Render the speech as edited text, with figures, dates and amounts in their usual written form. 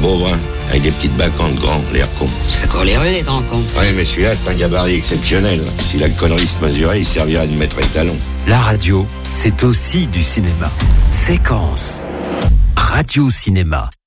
beau brun, avec des petites bacantes grands, l'air con. C'est encore les rues, les grands cons. Ouais, mais celui-là, c'est un gabarit exceptionnel. Si la connerie se mesurait, il servirait de maître étalon. La radio, c'est aussi du cinéma. Séquence. Radio Cinéma.